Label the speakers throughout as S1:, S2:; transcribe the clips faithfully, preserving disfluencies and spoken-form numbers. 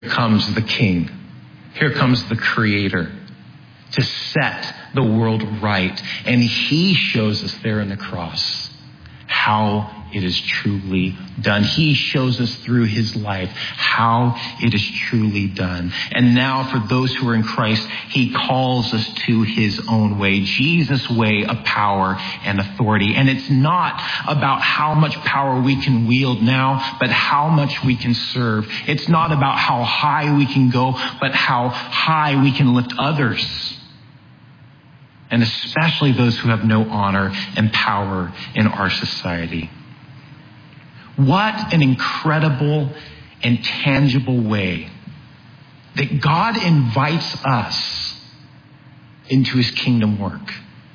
S1: Here comes the King. Here comes the Creator to set the world right. And he shows us there on the cross how it is truly done. He shows us through his life how it is truly done. And now for those who are in Christ, he calls us to his own way, Jesus' way of power and authority. And it's not about how much power we can wield now, but how much we can serve. It's not about how high we can go, but how high we can lift others. And especially those who have no honor and power in our society. What an incredible and tangible way that God invites us into his kingdom work.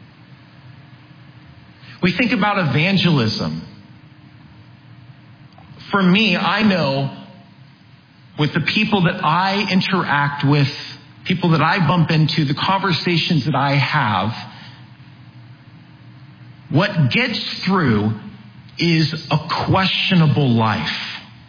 S1: We think about evangelism. For me, I know with the people that I interact with, people that I bump into, the conversations that I have, what gets through is a questionable life.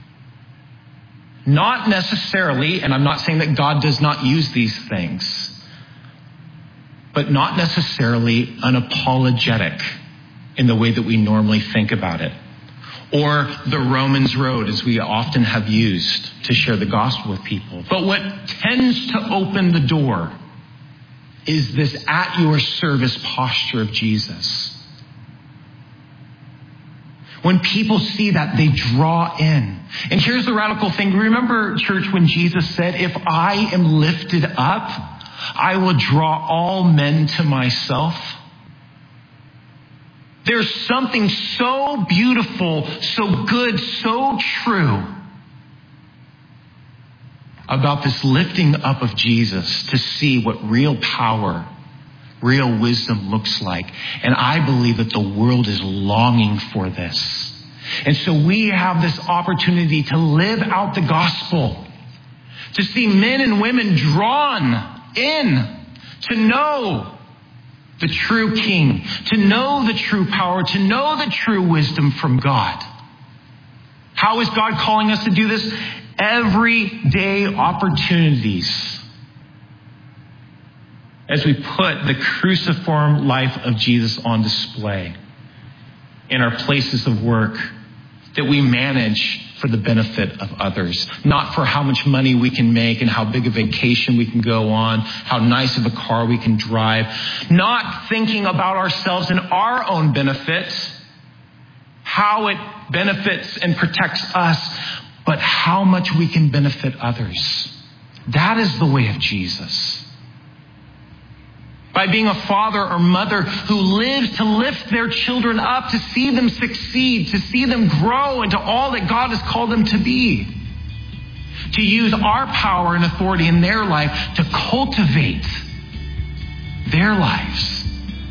S1: Not necessarily, and I'm not saying that God does not use these things, but not necessarily unapologetic in the way that we normally think about it. Or the Romans road, as we often have used to share the gospel with people. But what tends to open the door is this at your service posture of Jesus. When people see that, they draw in. And here's the radical thing. Remember, church, when Jesus said, if I am lifted up, I will draw all men to myself. There's something so beautiful, so good, so true about this lifting up of Jesus to see what real power, real wisdom looks like. And I believe that the world is longing for this. And so we have this opportunity to live out the gospel, to see men and women drawn in, to know the true King, to know the true power, to know the true wisdom from God. How is God calling us to do this? Everyday opportunities. As we put the cruciform life of Jesus on display in our places of work, that we manage for the benefit of others, not for how much money we can make and how big a vacation we can go on, how nice of a car we can drive, not thinking about ourselves and our own benefits, how it benefits and protects us, but how much we can benefit others. That is the way of Jesus. By being a father or mother who lives to lift their children up, to see them succeed, to see them grow into all that God has called them to be. To use our power and authority in their life to cultivate their lives.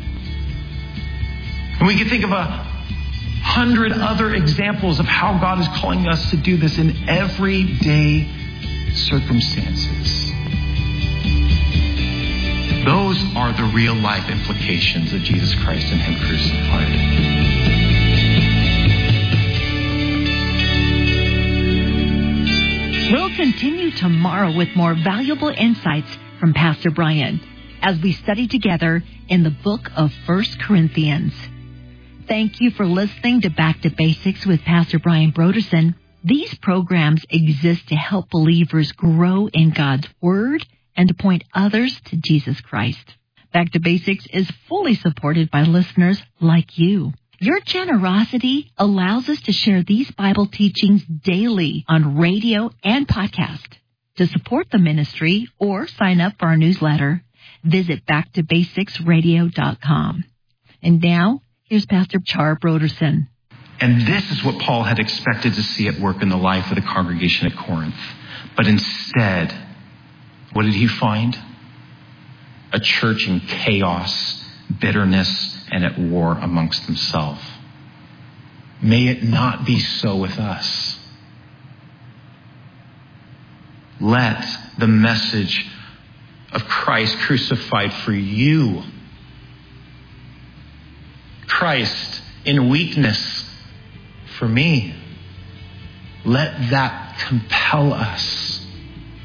S1: And we can think of a hundred other examples of how God is calling us to do this in everyday circumstances. Those are the real life implications of Jesus Christ and him crucified.
S2: We'll continue tomorrow with more valuable insights from Pastor Brian as we study together in the book of First Corinthians. Thank you for listening to Back to Basics with Pastor Brian Brodersen. These programs exist to help believers grow in God's Word and to point others to Jesus Christ. Back to Basics is fully supported by listeners like you. Your generosity allows us to share these Bible teachings daily on radio and podcast. To support the ministry or sign up for our newsletter, visit back to basics radio dot com. And now, here's Pastor Char Brodersen.
S1: And this is what Paul had expected to see at work in the life of the congregation at Corinth. But instead, what did he find? A church in chaos, bitterness, and at war amongst themselves. May it not be so with us. Let the message of Christ crucified for you, Christ in weakness for me, let that compel us